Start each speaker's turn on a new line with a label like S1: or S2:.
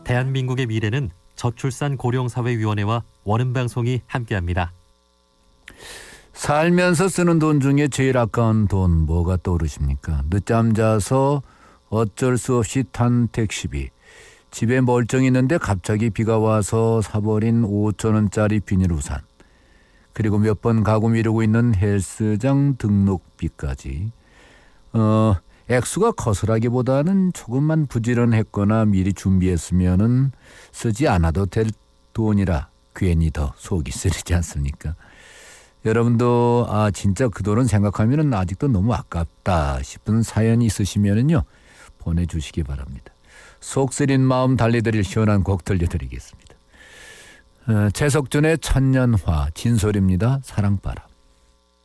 S1: 대한민국의 미래는 저출산 고령사회위원회와 원음방송이 함께합니다.
S2: 살면서 쓰는 돈 중에 제일 아까운 돈 뭐가 떠오르십니까? 늦잠 자서 어쩔 수 없이 탄 택시비, 집에 멀쩡히 있는데 갑자기 비가 와서 사버린 5,000원짜리 비닐우산, 그리고 몇 번 가고 미루고 있는 헬스장 등록비까지. 액수가 거슬하기보다는 조금만 부지런했거나 미리 준비했으면은 쓰지 않아도 될 돈이라 괜히 더 속이 쓰리지 않습니까? 여러분도 진짜 그 돈은 생각하면은 아직도 너무 아깝다 싶은 사연이 있으시면은요, 보내주시기 바랍니다. 속 쓰린 마음 달래드릴 시원한 곡 들려드리겠습니다. 최석준의 천년화, 진솔입니다. 사랑바람.